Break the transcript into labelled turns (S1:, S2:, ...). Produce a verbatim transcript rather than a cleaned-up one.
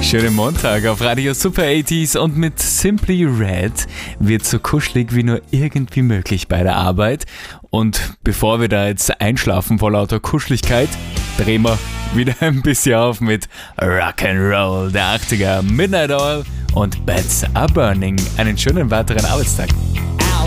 S1: Schönen Montag auf Radio Super achtziger und mit Simply Red wird so kuschelig wie nur irgendwie möglich bei der Arbeit. Und bevor wir da jetzt einschlafen vor lauter Kuscheligkeit, drehen wir wieder ein bisschen auf mit Rock'n'Roll der achtziger, Midnight Oil und Beds Are Burning. Einen schönen weiteren Arbeitstag.